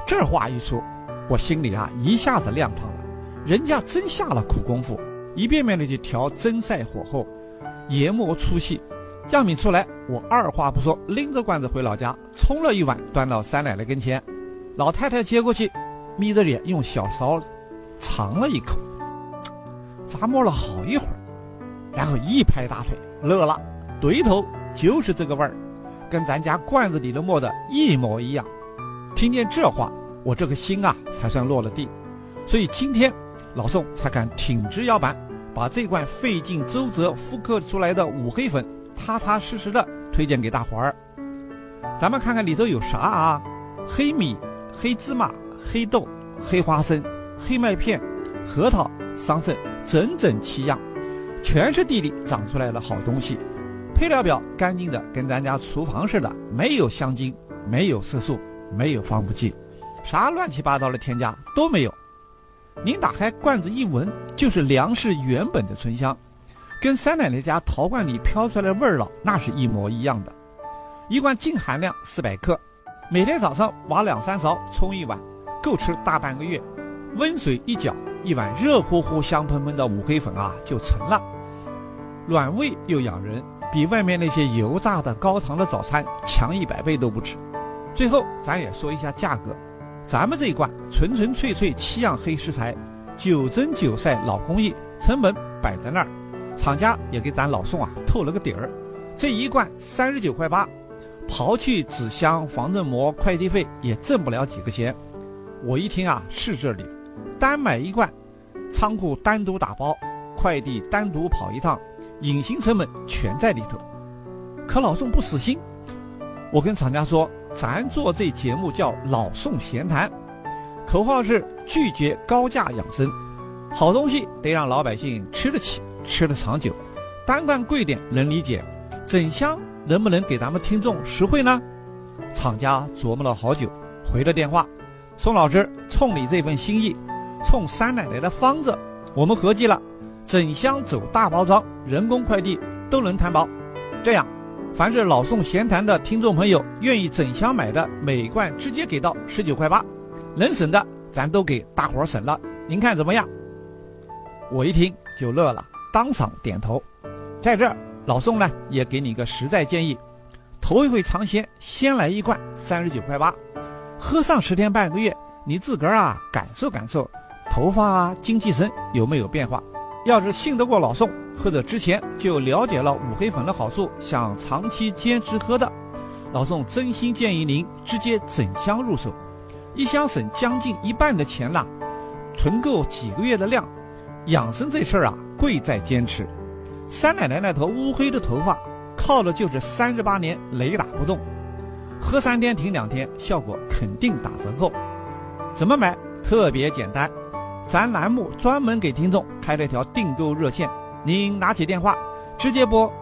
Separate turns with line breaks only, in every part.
这话一出，我心里一下子亮堂了，人家真下了苦功夫，一遍遍的去调蒸晒火候，研磨粗细。样品出来，我二话不说，拎着罐子回老家，冲了一碗端到三奶奶跟前。老太太接过去，眯着脸用小勺尝了一口，咂摸了好一会儿，然后一拍大腿乐了，对头，就是这个味儿，跟咱家罐子里的磨的一模一样。听见这话，我这个心才算落了地。所以今天老宋才敢挺直腰板，把这罐费尽周折复刻出来的五黑粉踏踏实实的推荐给大伙儿。咱们看看里头有啥黑米、黑芝麻、黑豆、黑花生、黑麦片、核桃、桑葚，整整7样，全是地里长出来的好东西。配料表干净的跟咱家厨房似的，没有香精，没有色素，没有防腐剂，啥乱七八糟的添加都没有。您打开罐子一闻，就是粮食原本的醇香，跟三奶奶家陶罐里飘出来的味道那是一模一样的。一罐净含量400克，每天早上挖2-3勺冲一碗，够吃大半个月。温水一搅，一碗热乎乎香喷喷的五黑粉就成了，暖胃又养人，比外面那些油炸的高糖的早餐强100倍都不止。最后咱也说一下价格，咱们这一罐纯纯粹粹7样黑食材，9蒸9晒老工艺，成本摆在那儿，厂家也给咱老宋透了个底儿，这一罐39.8块，刨去纸箱、防震膜、快递费也挣不了几个钱。我一听是这里，单买一罐，仓库单独打包，快递单独跑一趟，隐形成本全在里头。可老宋不死心，我跟厂家说，咱做这节目叫老宋闲谈，口号是拒绝高价养生，好东西得让老百姓吃得起，吃得长久，单罐贵点能理解，整箱能不能给咱们听众实惠呢？厂家琢磨了好久，回了电话，宋老师，冲你这份心意，冲三奶奶的方子，我们合计了，整箱走大包装，人工快递都能摊薄。这样，凡是老宋闲谈的听众朋友愿意整箱买的，每罐直接给到19.8块，能省的咱都给大伙省了，您看怎么样？我一听就乐了，当场点头。在这儿老宋呢也给你个实在建议，头一回尝鲜，先来一罐39.8块，喝上10天半个月，你自个儿感受感受头发精气神有没有变化。要是信得过老宋，或者之前就了解了五黑粉的好处，想长期坚持喝的，老宋真心建议您直接整箱入手，一箱省将近1半的钱了，存够几个月的量。养生这事儿贵在坚持。三奶奶那头乌黑的头发，靠的就是38年雷打不动，喝3天停2天，效果肯定打折扣。怎么买？特别简单，咱栏目专门给听众开了条订购热线，您拿起电话直接拨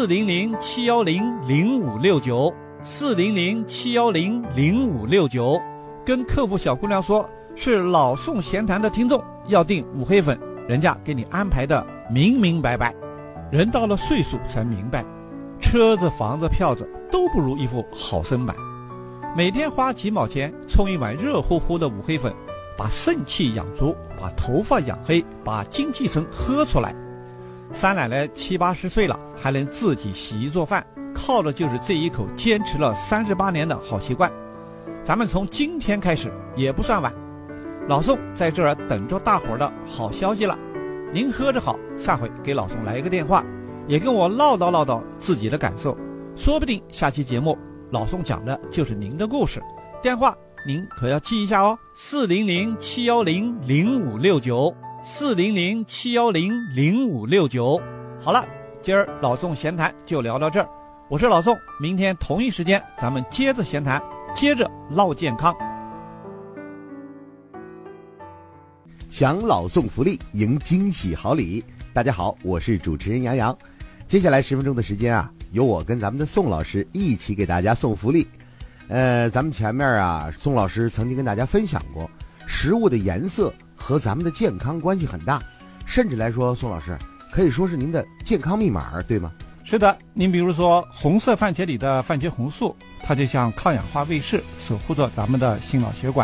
400-710-0569 400-710-0569，跟客服小姑娘说是老宋闲谈的听众要订五黑粉，人家给你安排的明明白白。人到了岁数才明白，车子房子票子都不如一副好身板。每天花几毛钱冲一碗热乎乎的五黑粉，把肾气养足，把头发养黑，把精气神喝出来。三奶奶70、80岁了，还能自己洗衣做饭，靠的就是这一口坚持了38年的好习惯。咱们从今天开始也不算晚，老宋在这儿等着大伙儿的好消息了。您喝着好，下回给老宋来一个电话，也跟我唠叨唠叨自己的感受，说不定下期节目老宋讲的就是您的故事。电话您可要记一下哦，400-710-0569 400-710-0569。好了，今儿老宋闲谈就聊到这儿，我是老宋，明天同一时间咱们接着闲谈，接着唠健康。
享老宋福利，迎惊喜好礼。大家好，我是主持人杨洋。接下来10分钟的时间由我跟咱们的宋老师一起给大家送福利。咱们前面宋老师曾经跟大家分享过，食物的颜色和咱们的健康关系很大，甚至来说，宋老师可以说是您的健康密码，对吗？
是的，您比如说红色番茄里的番茄红素，它就像抗氧化卫士，守护着咱们的心脑血管。